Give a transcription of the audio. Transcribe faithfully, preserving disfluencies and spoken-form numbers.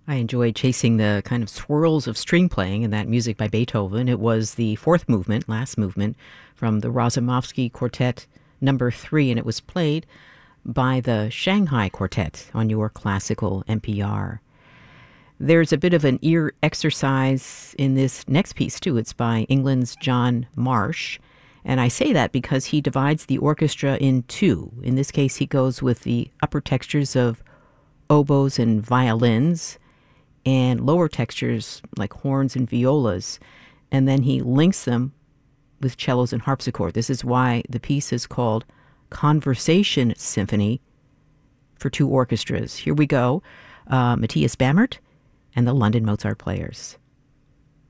I enjoyed chasing the kind of swirls of string playing in that music by Beethoven. It was the fourth movement, last movement, from the Razumovsky Quartet number three, and it was played by the Shanghai Quartet on your classical N P R. There's a bit of an ear exercise in this next piece, too. It's by England's John Marsh. And I say that because he divides the orchestra in two. In this case, he goes with the upper textures of oboes and violins and lower textures like horns and violas. And then he links them with cellos and harpsichord. This is why the piece is called Conversation Symphony for two orchestras. Here we go. Uh, Matthias Bamert and the London Mozart Players.